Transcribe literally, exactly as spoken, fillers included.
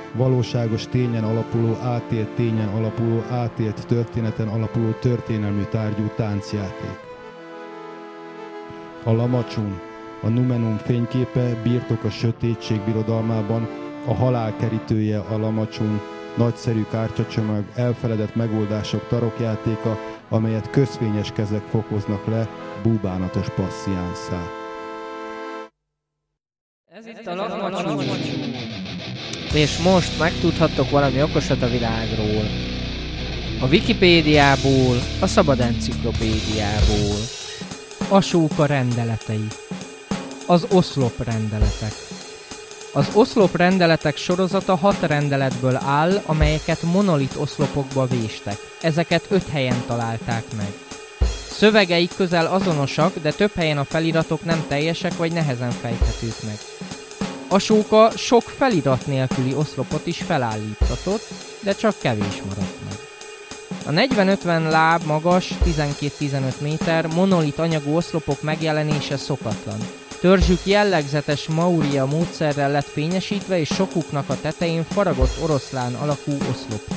valóságos tényen alapuló, átélt tényen alapuló, átélt történeten alapuló történelmű tárgyú táncjáték. A Lamacsún, a Numenum fényképe, birtok a sötétség birodalmában, a halál kerítője a Lamacsún, nagyszerű kártyacsomag, elfeledett megoldások tarokjátéka, amelyet közvényes kezek fokoznak le búbánatos passziánszá. Ez itt a Lamacsún. És most megtudhattok valami okosat a világról. A Wikipédiából, a Szabad Enciklopédiából. Asóka rendeletei. Az oszlop rendeletek. Az oszlop rendeletek sorozata hat rendeletből áll, amelyeket monolit oszlopokba véstek. Ezeket öt helyen találták meg. Szövegeik közel azonosak, de több helyen a feliratok nem teljesek vagy nehezen fejthetők meg. Asóka sok felirat nélküli oszlopot is felállítatott, de csak kevés maradt meg. A negyven-ötven láb magas, tizenkét-tizenöt méter monolit anyagú oszlopok megjelenése szokatlan. Törzsük jellegzetes Maurya módszerrel lett fényesítve, és sokuknak a tetején faragott oroszlán alakú oszlop